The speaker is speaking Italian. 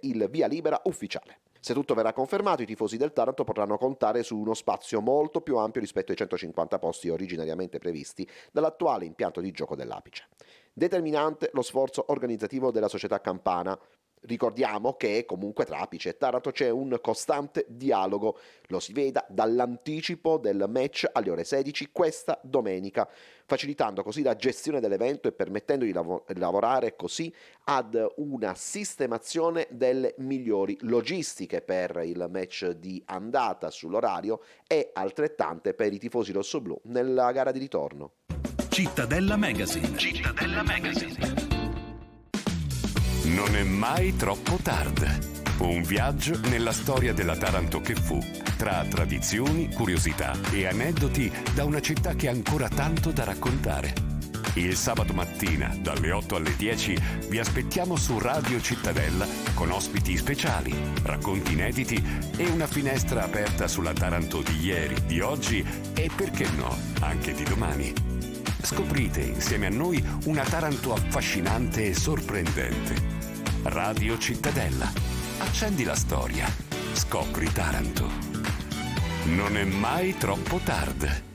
il via libera ufficiale. Se tutto verrà confermato, i tifosi del Taranto potranno contare su uno spazio molto più ampio rispetto ai 150 posti originariamente previsti dall'attuale impianto di gioco dell'Apice. Determinante lo sforzo organizzativo della società campana. Ricordiamo che comunque tra Apice e Taranto c'è un costante dialogo, lo si veda dall'anticipo del match alle ore 16 questa domenica, facilitando così la gestione dell'evento e permettendo di lavorare così ad una sistemazione delle migliori logistiche per il match di andata sull'orario e altrettante per i tifosi rossoblù nella gara di ritorno. Cittadella Magazine. Cittadella Magazine. Non è mai troppo tardi. Un viaggio nella storia della Taranto che fu, tra tradizioni, curiosità e aneddoti da una città che ha ancora tanto da raccontare. Il sabato mattina, dalle 8 alle 10, vi aspettiamo su Radio Cittadella con ospiti speciali, racconti inediti e una finestra aperta sulla Taranto di ieri, di oggi e, perché no, anche di domani. Scoprite insieme a noi una Taranto affascinante e sorprendente. Radio Cittadella. Accendi la storia. Scopri Taranto. Non è mai troppo tardi.